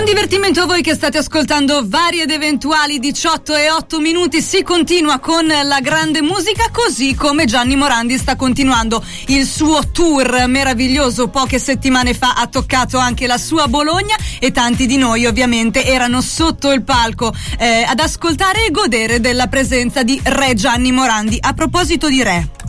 Buon divertimento a voi che state ascoltando Vari ed Eventuali, 18:08. Si continua con la grande musica, così come Gianni Morandi sta continuando il suo tour meraviglioso. Poche settimane fa ha toccato anche la sua Bologna e tanti di noi ovviamente erano sotto il palco ad ascoltare e godere della presenza di Re Gianni Morandi. A proposito di Re,